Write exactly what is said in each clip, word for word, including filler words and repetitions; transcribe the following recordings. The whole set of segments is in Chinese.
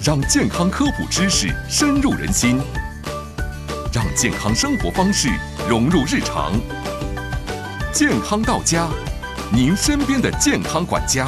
让健康科普知识深入人心，让健康生活方式融入日常。健康到家，您身边的健康管家。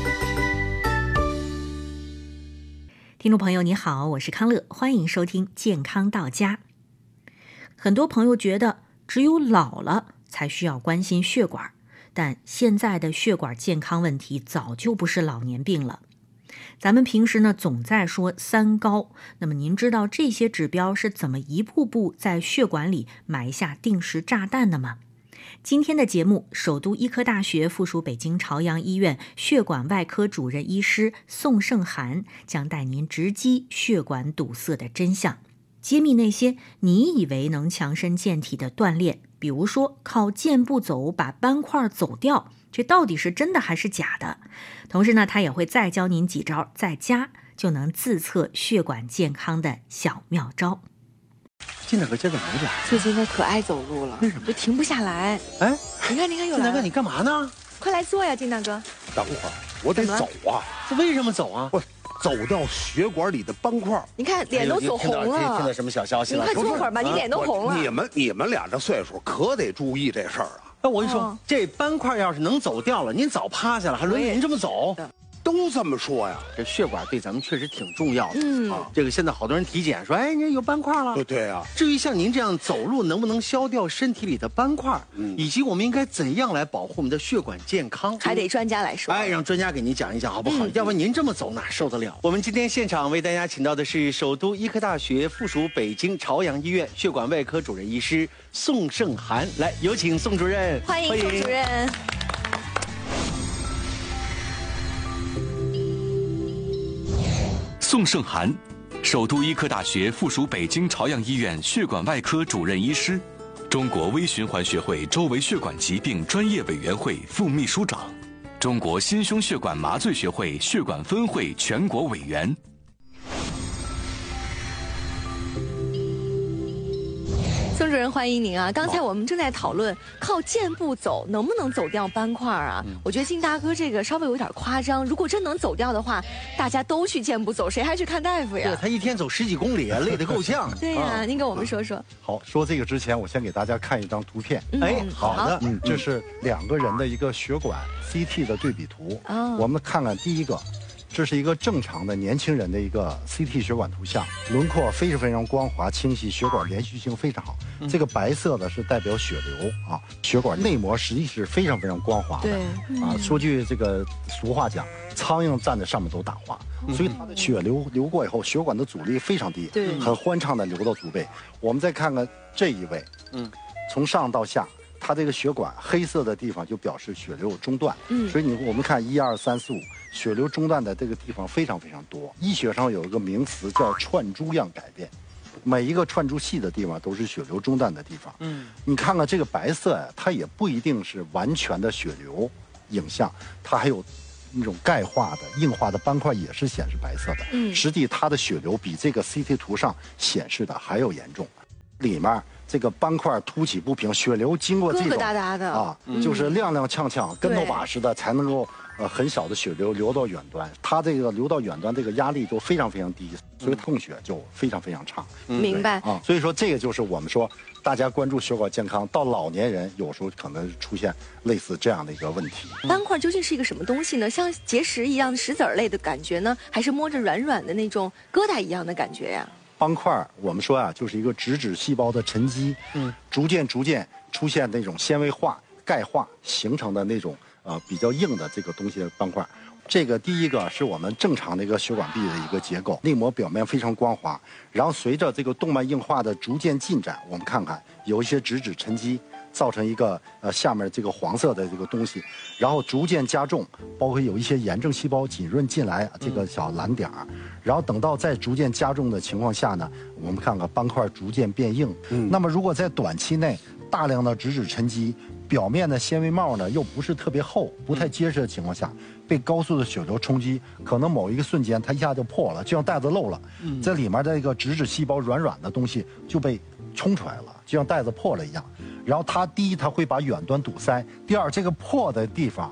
听众朋友你好，我是康乐，欢迎收听健康到家。很多朋友觉得只有老了才需要关心血管，但现在的血管健康问题早就不是老年病了。咱们平时呢总在说三高，那么您知道这些指标是怎么一步步在血管里埋下定时炸弹的吗？今天的节目，首都医科大学附属北京朝阳医院血管外科主任医师宋胜涵将带您直击血管堵塞的真相，揭秘那些你以为能强身健体的锻炼，比如说靠健步走把斑块走掉，这到底是真的还是假的？同时呢，他也会再教您几招在家就能自测血管健康的小妙招。 金大哥今儿怎么没来？ 最近他可爱走路了， 为什么？ 就停不下来。 哎， 你看，你看，又来了。 金大哥，你干嘛呢？ 快来坐呀，金大哥。 等会儿我得走啊！ 这为什么走啊？ 不，走掉血管里的斑块。 你看脸都走红了。 听到听到什么小消息了？ 你快坐会儿吧，你脸都红了。 你们你们俩这岁数可得注意这事儿啊！ 那我跟你说，这斑块要是能走掉了，您早趴下了，还轮您这么走？ 都这么说呀。 这血管对咱们确实挺重要的。 嗯啊，这个现在好多人体检说，哎，你有斑块了。 对对啊。 至于像您这样走路能不能消掉身体里的斑块，嗯，以及我们应该怎样来保护我们的血管健康， 还得专家来说。 哎，让专家给您讲一讲好不好？嗯、要不然您这么走哪受得了？我们今天现场为大家请到的是首都医科大学附属北京朝阳医院血管外科主任医师宋胜涵，来有请宋主任。 欢迎宋主任。 宋胜涵，首都医科大学附属北京朝阳医院血管外科主任医师，中国微循环学会周围血管疾病专业委员会副秘书长，中国心胸血管麻醉学会血管分会全国委员。 宋主任，欢迎您啊！刚才我们正在讨论靠健步走能不能走掉斑块啊？嗯、我觉得金大哥这个稍微有点夸张。如果真能走掉的话，大家都去健步走，谁还去看大夫呀？ 对，他一天走十几公里，累得够呛。 对呀、啊，您给我们说说。 好，说这个之前，我先给大家看一张图片。 嗯、 哎，好的， 嗯，这是两个人的一个血管 C T 的对比图。哦、我们看看第一个。这是一个正常的年轻人的一个 C T 血管图像，轮廓非常非常光滑清晰，血管连续性非常好。嗯、这个白色的是代表血流啊，血管内膜实际是非常非常光滑的。 对，嗯、 啊，说句这个俗话讲，苍蝇站在上面都打滑，嗯、所以它的血流流过以后，血管的阻力非常低， 对， 很欢畅的流到足背。我们再看看这一位，嗯，从上到下。它这个血管黑色的地方就表示血流有中断，嗯，所以你我们看一二三四五，血流中断的这个地方非常非常多。医学上有一个名词叫串珠样改变，每一个串珠细的地方都是血流中断的地方。嗯，你看看这个白色呀，它也不一定是完全的血流影像，它还有那种钙化的硬化的斑块也是显示白色的。嗯，实际它的血流比这个 C T 图上显示的还要严重，里面。这个斑块凸起不平，血流经过这种疙疙瘩瘩的啊，嗯、就是踉踉跄跄、跟头把似的，才能够呃很小的血流流到远端。它这个流到远端，这个压力就非常非常低，所以供血就非常非常差。 嗯、明白啊，所以说这个就是我们说大家关注血管健康，到老年人有时候可能出现类似这样的一个问题。 斑块究竟是一个什么东西呢？像结石一样的石子儿类的感觉呢，还是摸着软软的那种疙瘩一样的感觉呀？ 斑块我们说啊，就是一个脂质细胞的沉积，嗯，逐渐逐渐出现那种纤维化、钙化形成的那种呃比较硬的这个东西的斑块。这个第一个是我们正常的一个血管壁的一个结构，内膜表面非常光滑，然后随着这个动脉硬化的逐渐进展，我们看看有一些脂质沉积。造成一个呃下面这个黄色的这个东西，然后逐渐加重，包括有一些炎症细胞浸润进来这个小蓝点儿，然后等到再逐渐加重的情况下呢，我们看看斑块逐渐变硬。嗯，那么如果在短期内大量的脂质沉积，表面的纤维帽呢又不是特别厚、不太结实的情况下，被高速的血流冲击，可能某一个瞬间它一下就破了，就像带子漏了，在里面的一个脂质细胞软软的东西就被冲出来了，就像带子破了一样。然后它第一，它会把远端堵塞；第二，这个破的地方，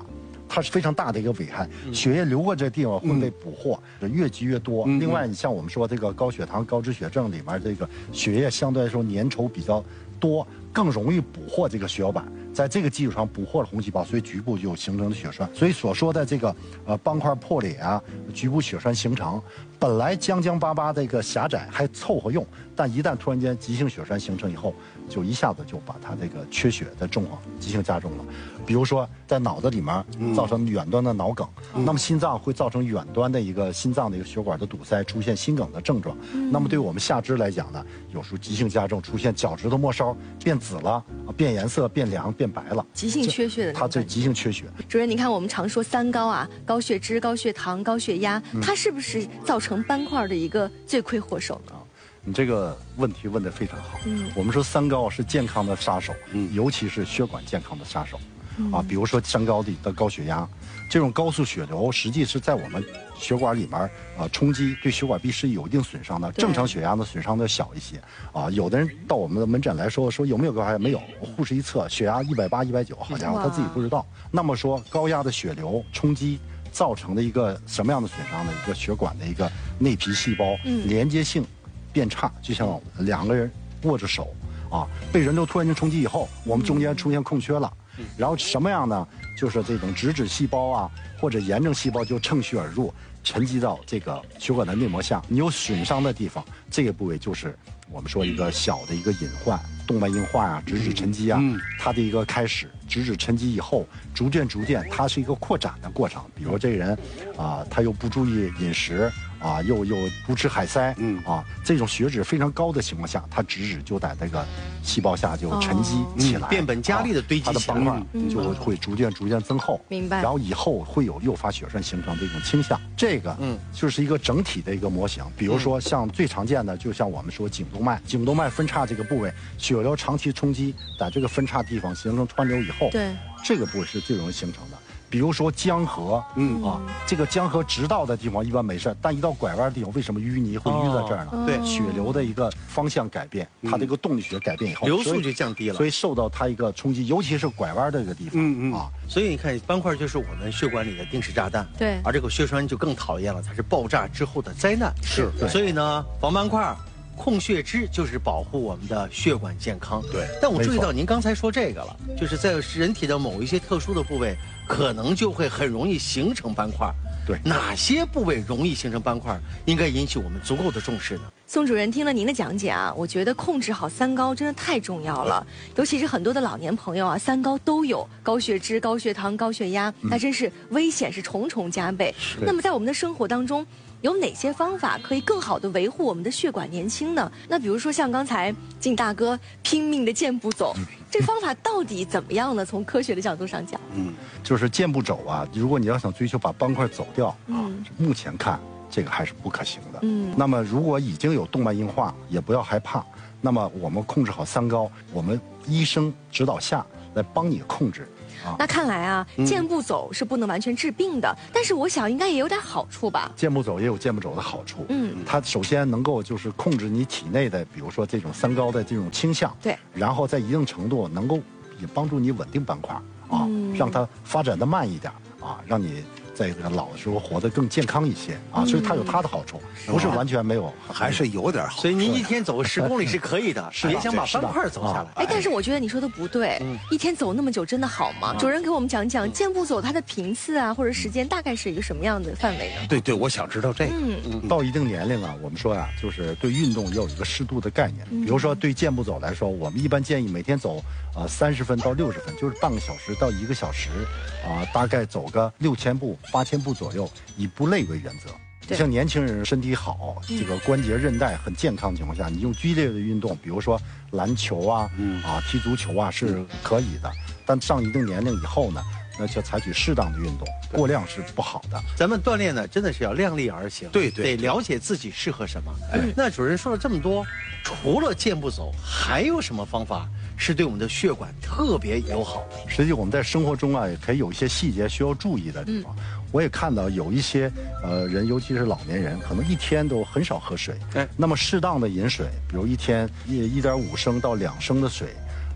它是非常大的一个危害。血液流过这地方会被捕获，越积越多。另外，你像我们说这个高血糖、高脂血症里面这个血液相对来说粘稠比较多，更容易捕获这个血小板。在这个基础上捕获了红细胞，所以局部就形成了血栓。所以所说的这个呃斑块破裂啊，局部血栓形成，本来将将巴巴这个狭窄还凑合用，但一旦突然间急性血栓形成以后，就一下子就把它这个缺血的状况急性加重了。比如说在脑子里面造成远端的脑梗，嗯、那么心脏会造成远端的一个心脏的一个血管的堵塞，出现心梗的症状。嗯、那么对我们下肢来讲呢，有时候急性加重，出现脚趾头末梢变紫了、变颜色、变凉、变白了， 急性缺血的。 它这急性缺血。 主任，你看我们常说三高啊，高血脂、高血糖、高血压，嗯、它是不是造成斑块的一个罪魁祸首呢？ 你这个问题问得非常好。嗯，我们说三高是健康的杀手，嗯，尤其是血管健康的杀手。嗯、啊，比如说三高的的高血压，这种高速血流实际是在我们血管里面啊、呃、冲击，对血管壁是有一定损伤的。正常血压呢损伤的小一些。啊，有的人到我们的门诊来说说有没有高血压？没有，护士一测血压一百八、一百九，好家伙，他自己不知道。那么说高压的血流冲击造成的一个什么样的损伤呢？一个血管的一个内皮细胞、嗯、连接性变差，就像两个人握着手啊，被人流突然间冲击以后，我们中间出现空缺了。然后什么样呢？就是这种脂质细胞啊，或者炎症细胞就趁虚而入，沉积到这个血管的内膜下。你有损伤的地方，这个部位就是我们说一个小的一个隐患，动脉硬化啊，脂质沉积啊，嗯、它的一个开始。脂质沉积以后，逐渐逐渐，它是一个扩展的过程。比如这个人，啊，他又不注意饮食，啊，又又不吃海塞，嗯，啊，这种血脂非常高的情况下，它脂质就在这个细胞下就沉积起来， 哦嗯、变本加厉的堆积起来， 它的斑块就会逐渐逐渐增厚。 明白。 然后以后会有诱发血栓形成这种倾向。这个，嗯，就是一个整体的一个模型。比如说像最常见的，就像我们说颈动脉，颈动脉分叉这个部位，血流长期冲击在这个分叉地方形成穿流以后。 对， 这个部位是最容易形成的。比如说江河，嗯啊，这个江河直道的地方一般没事，但一到拐弯的地方，为什么淤泥会淤在这儿呢？ 哦、对， 血流的一个方向改变，它的一个动力学改变以后， 流速就降低了， 所以受到它一个冲击，尤其是拐弯这个地方，嗯嗯啊， 所以你看斑块就是我们血管里的定时炸弹， 对， 而这个血栓就更讨厌了，它是爆炸之后的灾难， 是， 所以呢，防斑块。控血脂就是保护我们的血管健康。 对， 但我注意到您刚才说这个了，就是在人体的某一些特殊的部位，可能就会很容易形成斑块。 对， 哪些部位容易形成斑块，应该引起我们足够的重视呢？ 宋主任，听了您的讲解啊，我觉得控制好三高真的太重要了，尤其是很多的老年朋友啊，三高都有，高血脂、高血糖、高血压，那真是危险是重重加倍。那么在我们的生活当中，有哪些方法可以更好的维护我们的血管年轻呢？那比如说像刚才靳大哥拼命的健步走，这方法到底怎么样呢？从科学的角度上讲， 嗯，就是健步走啊，如果你要想追求把斑块走掉啊，嗯、目前看这个还是不可行的。嗯，那么如果已经有动脉硬化，也不要害怕。那么我们控制好三高，我们医生指导下来帮你控制。 那看来啊，健步走是不能完全治病的，嗯、但是我想应该也有点好处吧。 健步走也有健步走的好处，嗯，它首先能够就是控制你体内的，比如说这种三高的这种倾向， 对， 然后在一定程度能够也帮助你稳定斑块啊，嗯、让它发展的慢一点啊，让你在这个老的时候活得更健康一些啊，所以它有它的好处，不是完全没有， 还是有点好。 所以您一天走十公里是可以的，别想把斑块走下来。 哎，但是我觉得你说的不对，一天走那么久真的好吗？主任给我们讲讲健步走它的频次啊，或者时间大概是一个什么样的范围呢？ 对对，我想知道这个。 嗯，到一定年龄啊，我们说啊，就是对运动要有一个适度的概念。比如说对健步走来说，我们一般建议每天走呃三十分到六十分，就是半个小时到一个小时，啊，大概走个六千步、八千步左右，以不累为原则。像年轻人身体好，这个关节韧带很健康的情况下，你用剧烈的运动，比如说篮球啊，嗯、啊踢足球啊是可以的。但上一定年龄以后呢，那就采取适当的运动，过量是不好的。 咱们锻炼呢，真的是要量力而行， 对对， 得了解自己适合什么。哎，那主任说了这么多，除了健步走，还有什么方法是对我们的血管特别友好的？ 实际我们在生活中啊，也可以有一些细节需要注意的地方。嗯、我也看到有一些呃人，尤其是老年人，可能一天都很少喝水。哎，那么适当的饮水，比如一天一一点五升到两升的水。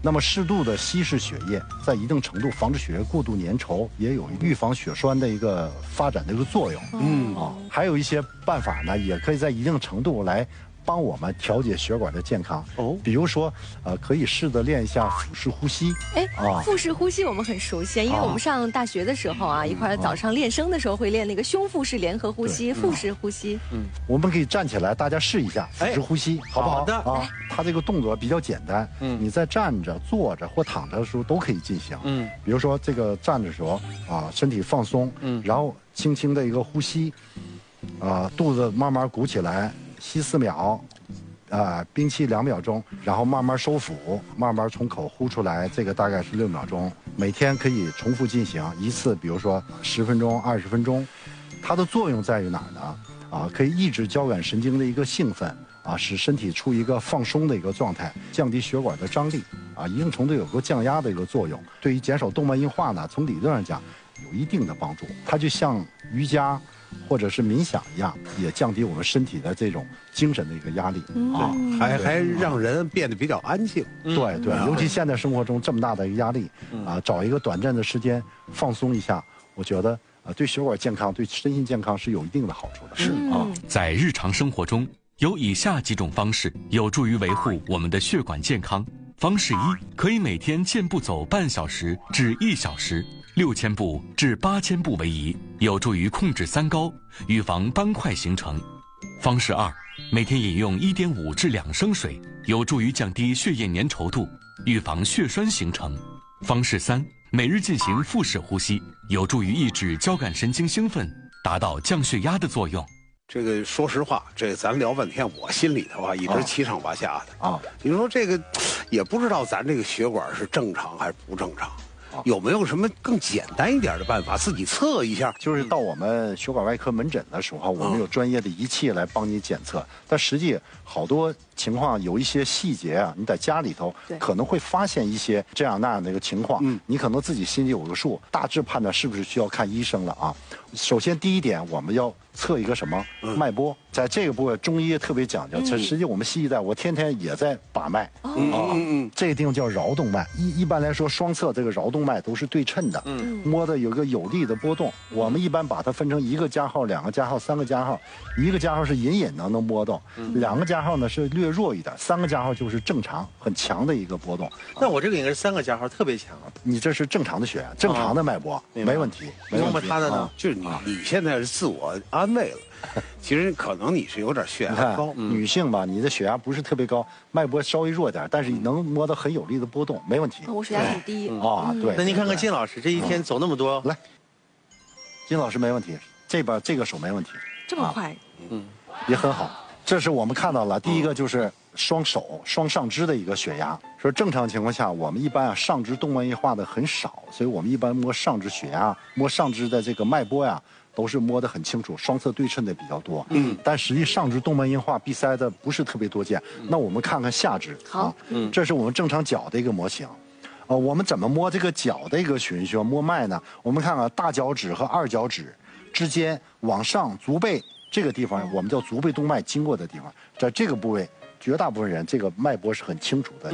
那么适度的稀释血液，在一定程度防止血液过度粘稠，也有预防血栓的一个发展的一个作用。嗯啊，还有一些办法呢，也可以在一定程度来帮我们调节血管的健康。哦，比如说，呃，可以试着练一下腹式呼吸。 哎，啊，腹式呼吸我们很熟悉，因为我们上大学的时候啊，一块儿早上练声的时候会练那个胸腹式联合呼吸、腹式呼吸。 嗯，我们可以站起来，大家试一下腹式呼吸，好不好？ 好的啊，它这个动作比较简单。嗯，你在站着、坐着或躺着的时候都可以进行。嗯，比如说这个站着的时候啊，身体放松，嗯，然后轻轻的一个呼吸，啊，肚子慢慢鼓起来。吸四秒，啊、呃，憋气两秒钟，然后慢慢收腹，慢慢从口呼出来，这个大概是六秒钟。每天可以重复进行一次，比如说十分钟、二十分钟。它的作用在于哪儿呢？啊，可以抑制交感神经的一个兴奋，啊，使身体处于一个放松的一个状态，降低血管的张力，啊，一定程度有个降压的一个作用。对于减少动脉硬化呢，从理论上讲有一定的帮助。它就像瑜伽或者是冥想一样，也降低我们身体的这种精神的一个压力。 嗯、啊，还还让人变得比较安静。 嗯、对对，尤其现在生活中这么大的一个压力，啊，找一个短暂的时间放松一下，我觉得啊，对血管健康、对身心健康是有一定的好处的。 是啊，在日常生活中，有以下几种方式有助于维护我们的血管健康。方式一，可以每天健步走半小时至一小时。六千步至八千步为宜，有助于控制三高，预防斑块形成。方式二，每天饮用一点五至两升水，有助于降低血液粘稠度，预防血栓形成。方式三，每日进行腹式呼吸，有助于抑制交感神经兴奋，达到降血压的作用。 这个说实话，这个咱聊半天，我心里头啊一直七上八下的啊。你说这个，也不知道咱这个血管是正常还是不正常。有没有什么更简单一点的办法，自己测一下？ 就是到我们血管外科门诊的时候，我们有专业的仪器来帮你检测。但实际好多情况有一些细节啊，你在家里头可能会发现一些这样那样的一个情况，嗯，你可能自己心里有个数，大致判断是不是需要看医生了啊。首先第一点，我们要测一个什么脉波，在这个部位中医特别讲究。这实际我们西医在，我天天也在把脉啊，这个地方叫桡动脉。一一般来说，双侧这个桡动脉都是对称的，摸的有个有力的波动。我们一般把它分成一个加号、两个加号、三个加号。一个加号是隐隐的能波动，两个加号呢是略弱一点，三个加号就是正常很强的一个波动。 那我这个应该是三个加号，特别强。 你这是正常的血压，正常的脉搏，没问题。 那么他的呢，就是你你现在是自我安慰了。其实可能你是有点血压高， 女性吧，你的血压不是特别高，脉搏稍微弱点，但是你能摸到很有力的波动，没问题。 我血压很低啊，对。 那您看看金老师这一天走那么多， 来，金老师没问题，这边这个手没问题， 这么快， 嗯，也很好。这是我们看到了，第一个就是双手双上肢的一个血压。说正常情况下，我们一般啊上肢动脉硬化的很少，所以我们一般摸上肢血压、摸上肢的这个脉搏呀，都是摸得很清楚，双侧对称的比较多。嗯，但实际上肢动脉硬化闭塞的不是特别多见。那我们看看下肢， 好， 嗯，这是我们正常脚的一个模型。呃，我们怎么摸这个脚的一个循序摸脉呢？我们看看大脚趾和二脚趾之间往上足背这个地方，我们叫足背动脉经过的地方，在这个部位，绝大部分人这个脉搏是很清楚的。